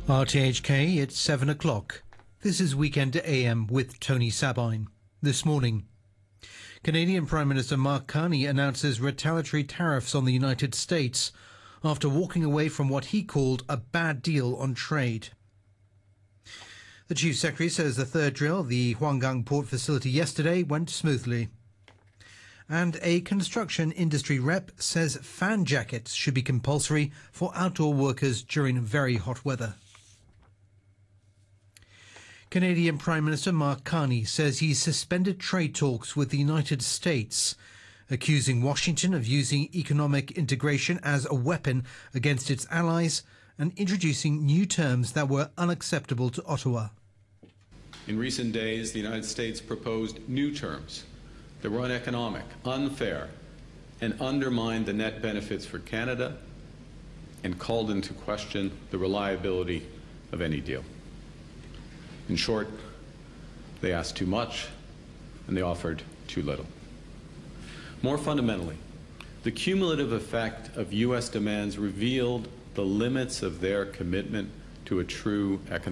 RTHK, it's 7 o'clock. This is Weekend AM with Tony Sabine. This morning, Canadian Prime Minister Mark Carney announces retaliatory tariffs on the United States after walking away from what he called a bad deal on trade. The Chief Secretary says the third drill, the Huanggang port facility yesterday, went smoothly. And a construction industry rep says fan jackets should be compulsory for outdoor workers during very hot weather. Canadian Prime Minister Mark Carney says he's suspended trade talks with the United States, accusing Washington of using economic integration as a weapon against its allies and introducing new terms that were unacceptable to Ottawa. In recent days, the United States proposed new terms that were uneconomic, unfair, and undermined the net benefits for Canada and called into question the reliability of any deal. In short, they asked too much and they offered too little. More fundamentally, the cumulative effect of U.S. demands revealed the limits of their commitment to a true economic